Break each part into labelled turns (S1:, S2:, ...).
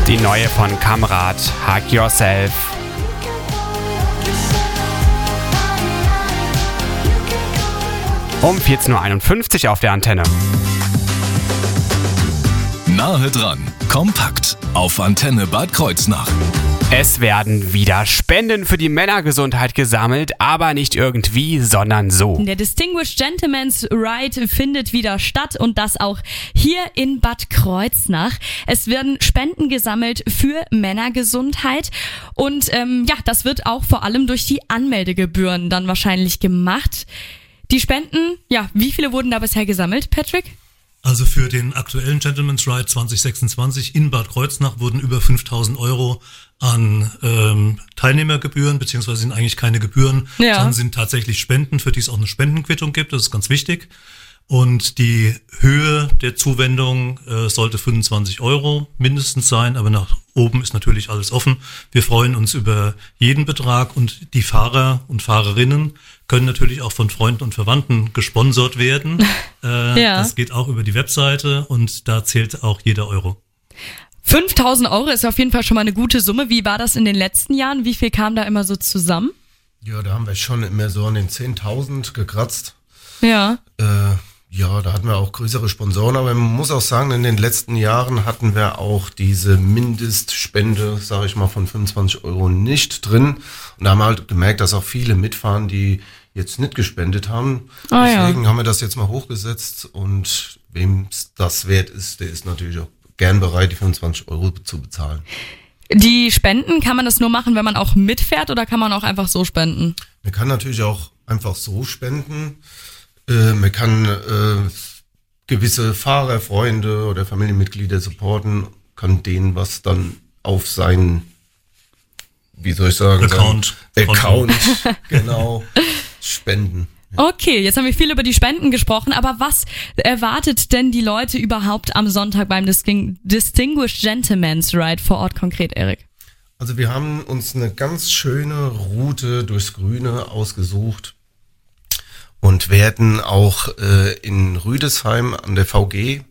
S1: Die neue von Kamrat, Hug Yourself. Um 14.51 Uhr auf der Antenne.
S2: Nahe dran, kompakt auf Antenne Bad Kreuznach.
S1: Es werden wieder Spenden für die Männergesundheit gesammelt, aber nicht irgendwie, sondern so.
S3: Der Distinguished Gentleman's Ride findet wieder statt und das auch hier in Bad Kreuznach. Es werden Spenden gesammelt für Männergesundheit und das wird auch vor allem durch die Anmeldegebühren dann wahrscheinlich gemacht. Die Spenden, wie viele wurden da bisher gesammelt, Patrick?
S4: Also für den aktuellen Gentleman's Ride 2026 in Bad Kreuznach wurden über 5.000 Euro an Teilnehmergebühren, beziehungsweise sind eigentlich keine Gebühren, sondern sind tatsächlich Spenden, für die es auch eine Spendenquittung gibt, das ist ganz wichtig. Und die Höhe der Zuwendung sollte 25 Euro mindestens sein, aber nach oben ist natürlich alles offen. Wir freuen uns über jeden Betrag und die Fahrer und Fahrerinnen können natürlich auch von Freunden und Verwandten gesponsert werden. Das geht auch über die Webseite und da zählt auch jeder Euro.
S3: 5.000 Euro ist auf jeden Fall schon mal eine gute Summe. Wie war das in den letzten Jahren? Wie viel kam da immer so zusammen?
S5: Ja, da haben wir schon immer so an den 10.000 gekratzt.
S3: Ja.
S5: Da hatten wir auch größere Sponsoren, aber man muss auch sagen, in den letzten Jahren hatten wir auch diese Mindestspende, sage ich mal, von 25 Euro nicht drin. Und da haben wir halt gemerkt, dass auch viele mitfahren, die jetzt nicht gespendet haben. Deswegen haben wir das jetzt mal hochgesetzt und wem das wert ist, der ist natürlich auch gern bereit, die 25 Euro zu bezahlen.
S3: Die Spenden, kann man das nur machen, wenn man auch mitfährt oder kann man auch einfach so spenden?
S5: Man kann natürlich auch einfach so spenden. Man kann gewisse Fahrer, Freunde oder Familienmitglieder supporten, kann denen was dann auf seinen,
S4: Account
S5: genau, spenden.
S3: Okay, jetzt haben wir viel über die Spenden gesprochen, aber was erwartet denn die Leute überhaupt am Sonntag beim Distinguished Gentleman's Ride vor Ort konkret, Erik?
S5: Also wir haben uns eine ganz schöne Route durchs Grüne ausgesucht und werden auch in Rüdesheim an der VG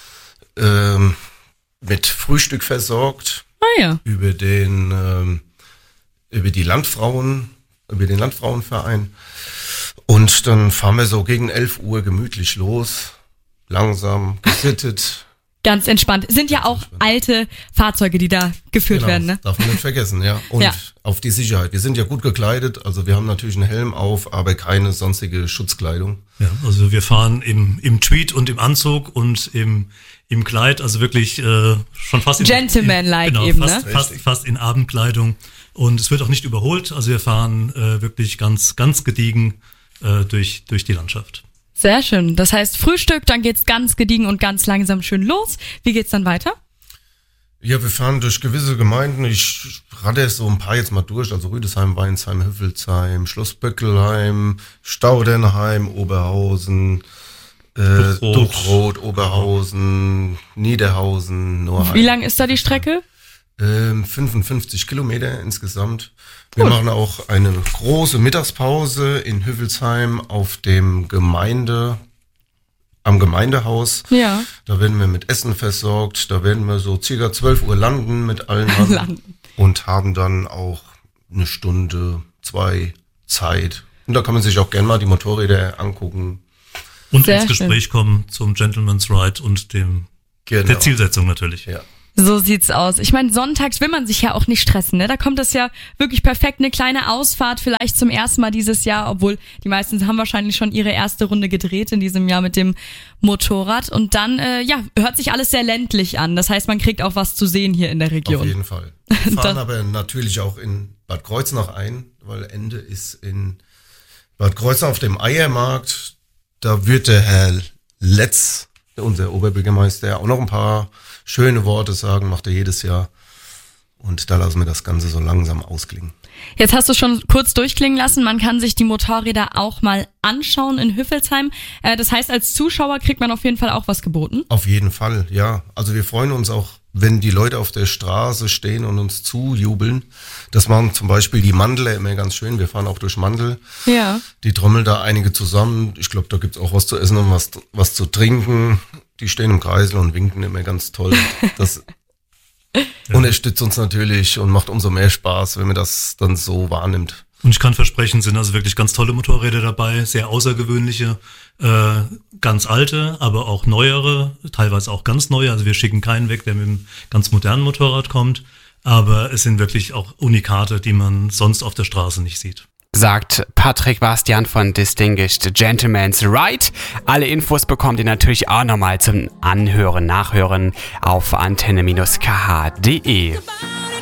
S5: mit Frühstück versorgt. Über den den Landfrauenverein. Und dann fahren wir so gegen 11 Uhr gemütlich los, langsam, gesittet.
S3: Ganz entspannt. Sind ja auch alte Fahrzeuge, die da geführt werden, ne?
S5: Darf man nicht vergessen, ja. Und auf die Sicherheit. Wir sind ja gut gekleidet, also wir haben natürlich einen Helm auf, aber keine sonstige Schutzkleidung.
S4: Ja, also wir fahren im Tweed und im Anzug und im Kleid, also wirklich schon fast fast in Abendkleidung. Und es wird auch nicht überholt, also wir fahren wirklich ganz, ganz gediegen durch die Landschaft.
S3: Sehr schön. Das heißt Frühstück, dann geht's ganz gediegen und ganz langsam schön los. Wie geht's dann weiter?
S5: Ja, wir fahren durch gewisse Gemeinden. Ich rate so ein paar jetzt mal durch. Also Rüdesheim, Weinsheim, Hüffelsheim, Schloss Böckelheim, Staudernheim, Oberhausen, Duchroth, Oberhausen, Niederhausen.
S3: Wie lang ist da die Strecke?
S5: 55 Kilometer insgesamt. Wir machen auch eine große Mittagspause in Hüffelsheim am Gemeindehaus. Ja. Da werden wir mit Essen versorgt. Da werden wir so circa 12 Uhr landen mit allen Mann und haben dann auch eine Stunde, 2 Zeit. Und da kann man sich auch gerne mal die Motorräder angucken.
S4: Und ins Gespräch kommen zum Gentleman's Ride und der Zielsetzung natürlich.
S5: Ja.
S3: So sieht's aus. Ich meine, sonntags will man sich ja auch nicht stressen, ne? Da kommt es ja wirklich perfekt, eine kleine Ausfahrt, vielleicht zum ersten Mal dieses Jahr, obwohl die meisten haben wahrscheinlich schon ihre erste Runde gedreht in diesem Jahr mit dem Motorrad. Und dann, hört sich alles sehr ländlich an. Das heißt, man kriegt auch was zu sehen hier in der Region.
S5: Auf jeden Fall. Wir fahren aber natürlich auch in Bad Kreuznach ein, weil Ende ist in Bad Kreuznach auf dem Eiermarkt. Da wird der Herr Letz, unser Oberbürgermeister, auch noch ein paar schöne Worte sagen, macht er jedes Jahr. Und da lassen wir das Ganze so langsam ausklingen.
S3: Jetzt hast du schon kurz durchklingen lassen, man kann sich die Motorräder auch mal anschauen in Hüffelsheim. Das heißt, als Zuschauer kriegt man auf jeden Fall auch was geboten?
S5: Auf jeden Fall, ja. Also wir freuen uns auch, wenn die Leute auf der Straße stehen und uns zujubeln. Das machen zum Beispiel die Mandler immer ganz schön. Wir fahren auch durch Mandel.
S3: Ja.
S5: Die trommeln da einige zusammen. Ich glaube, da gibt's auch was zu essen und was zu trinken. Die stehen im Kreisel und winken immer ganz toll. Das unterstützt uns natürlich und macht umso mehr Spaß, wenn man das dann so wahrnimmt.
S4: Und ich kann versprechen, sind also wirklich ganz tolle Motorräder dabei, sehr außergewöhnliche, ganz alte, aber auch neuere, teilweise auch ganz neue. Also wir schicken keinen weg, der mit einem ganz modernen Motorrad kommt. Aber es sind wirklich auch Unikate, die man sonst auf der Straße nicht sieht.
S1: Sagt Patrick Bastian von Distinguished Gentleman's Ride. Alle Infos bekommt ihr natürlich auch nochmal zum Anhören, Nachhören auf antenne-kh.de.